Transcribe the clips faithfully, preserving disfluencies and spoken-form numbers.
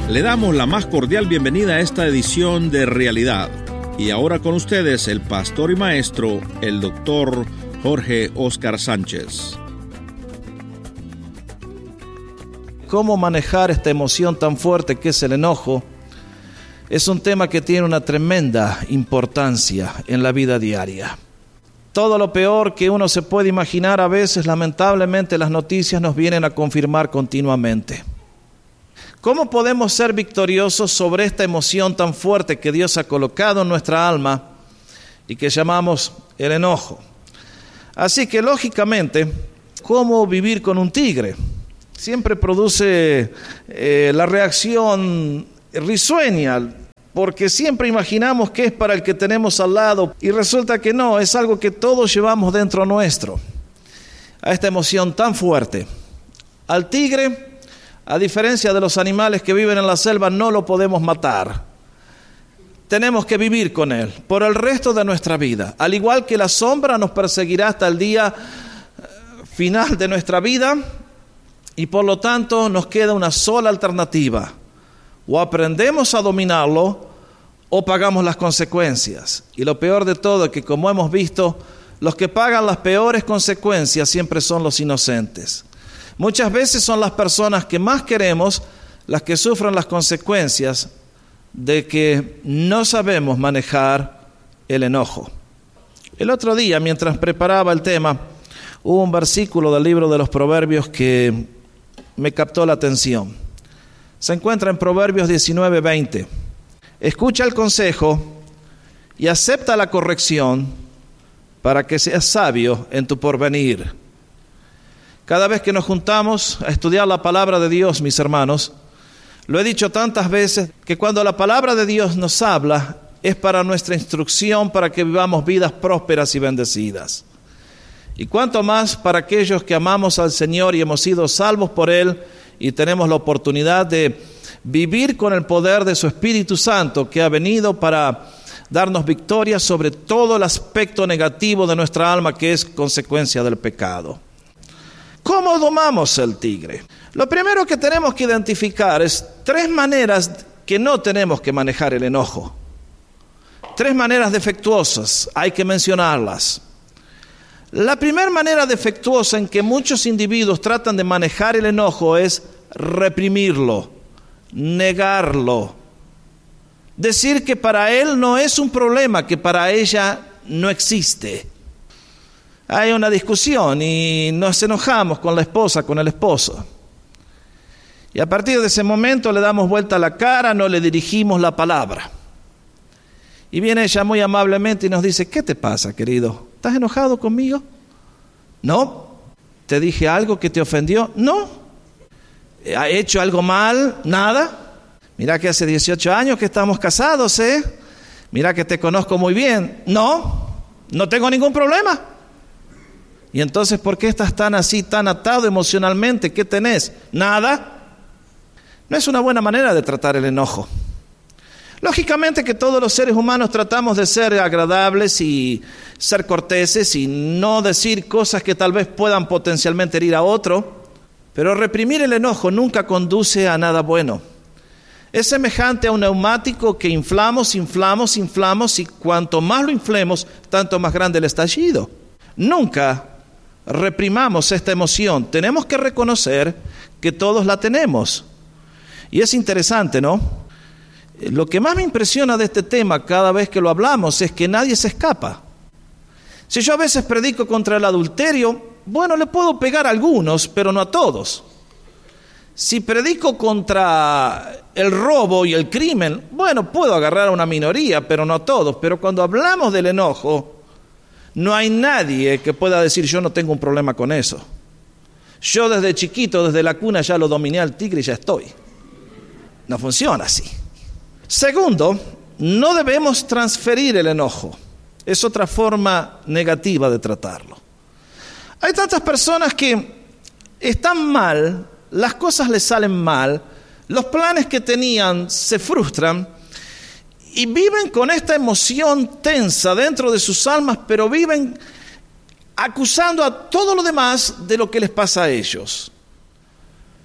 Le damos la más cordial bienvenida a esta edición de Realidad. Y ahora con ustedes el pastor y maestro, el doctor Jorge Oscar Sánchez. ¿Cómo manejar esta emoción tan fuerte que es el enojo? Es un tema que tiene una tremenda importancia en la vida diaria. Todo lo peor que uno se puede imaginar, a veces lamentablemente las noticias nos vienen a confirmar continuamente. ¿Cómo podemos ser victoriosos sobre esta emoción tan fuerte que Dios ha colocado en nuestra alma y que llamamos el enojo? Así que lógicamente, ¿cómo vivir con un tigre? Siempre produce eh, la reacción risueña, porque siempre imaginamos que es para el que tenemos al lado y resulta que no, es algo que todos llevamos dentro nuestro. A esta emoción tan fuerte. Al tigre, a diferencia de los animales que viven en la selva, no lo podemos matar. Tenemos que vivir con él por el resto de nuestra vida. Al igual que la sombra nos perseguirá hasta el día final de nuestra vida y por lo tanto nos queda una sola alternativa. O aprendemos a dominarlo o pagamos las consecuencias. Y lo peor de todo es que, como hemos visto, los que pagan las peores consecuencias siempre son los inocentes. Muchas veces son las personas que más queremos las que sufren las consecuencias de que no sabemos manejar el enojo. El otro día, mientras preparaba el tema, hubo un versículo del libro de los Proverbios que me captó la atención. Se encuentra en Proverbios diecinueve veinte. Escucha el consejo y acepta la corrección para que seas sabio en tu porvenir. Cada vez que nos juntamos a estudiar la palabra de Dios, mis hermanos, lo he dicho tantas veces que cuando la palabra de Dios nos habla es para nuestra instrucción, para que vivamos vidas prósperas y bendecidas. Y cuanto más para aquellos que amamos al Señor y hemos sido salvos por Él y tenemos la oportunidad de vivir con el poder de su Espíritu Santo que ha venido para darnos victoria sobre todo el aspecto negativo de nuestra alma que es consecuencia del pecado. ¿Cómo domamos el tigre? Lo primero que tenemos que identificar es tres maneras que no tenemos que manejar el enojo. Tres maneras defectuosas, hay que mencionarlas. La primera manera defectuosa en que muchos individuos tratan de manejar el enojo es reprimirlo, negarlo. Decir que para él no es un problema, que para ella no existe. Hay una discusión y nos enojamos con la esposa, con el esposo. Y a partir de ese momento le damos vuelta a la cara, no le dirigimos la palabra. Y viene ella muy amablemente y nos dice, ¿qué te pasa, querido? ¿Estás enojado conmigo? No. ¿Te dije algo que te ofendió? No. ¿Ha hecho algo mal? Nada. Mira que hace dieciocho años que estamos casados, ¿eh? Mira que te conozco muy bien. No, no tengo ningún problema. Y entonces, ¿por qué estás tan así, tan atado emocionalmente? ¿Qué tenés? Nada. No es una buena manera de tratar el enojo. Lógicamente que todos los seres humanos tratamos de ser agradables y ser corteses y no decir cosas que tal vez puedan potencialmente herir a otro, pero reprimir el enojo nunca conduce a nada bueno. Es semejante a un neumático que inflamos, inflamos, inflamos y cuanto más lo inflemos, tanto más grande el estallido. Nunca reprimamos esta emoción. Tenemos que reconocer que todos la tenemos. Y es interesante, ¿no? Lo que más me impresiona de este tema cada vez que lo hablamos es que nadie se escapa. Si yo a veces predico contra el adulterio, bueno, le puedo pegar a algunos, pero no a todos. Si predico contra el robo y el crimen, bueno, puedo agarrar a una minoría, pero no a todos. Pero cuando hablamos del enojo, no hay nadie que pueda decir yo no tengo un problema con eso. Yo desde chiquito, desde la cuna ya lo dominé al tigre y ya estoy. No funciona así. Segundo, no debemos transferir el enojo. Es otra forma negativa de tratarlo. Hay tantas personas que están mal, las cosas les salen mal, los planes que tenían se frustran y viven con esta emoción tensa dentro de sus almas, pero viven acusando a todo lo demás de lo que les pasa a ellos.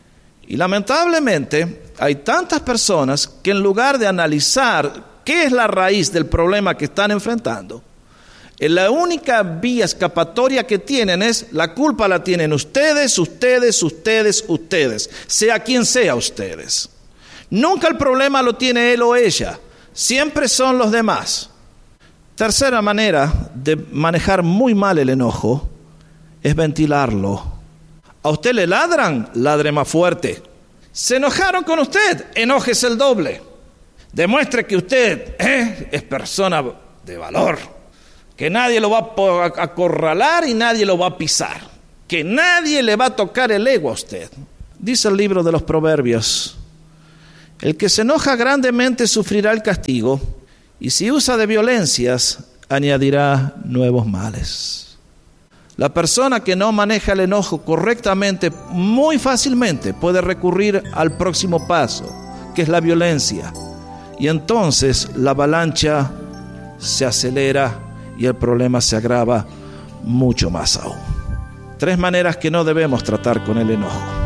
Y lamentablemente hay tantas personas que en lugar de analizar qué es la raíz del problema que están enfrentando, la única vía escapatoria que tienen es: la culpa la tienen ustedes, ustedes, ustedes, ustedes, sea quien sea ustedes. Nunca el problema lo tiene él o ella, siempre son los demás. Tercera manera de manejar muy mal el enojo es ventilarlo. A usted le ladran, ladre más fuerte. Se enojaron con usted, enójese el doble. Demuestre que usted eh, es persona de valor, que nadie lo va a acorralar y nadie lo va a pisar, que nadie le va a tocar el ego a usted. Dice el libro de los Proverbios: el que se enoja grandemente sufrirá el castigo, y si usa de violencias, añadirá nuevos males. La persona que no maneja el enojo correctamente, muy fácilmente puede recurrir al próximo paso, que es la violencia. Y entonces la avalancha se acelera y el problema se agrava mucho más aún. Tres maneras que no debemos tratar con el enojo.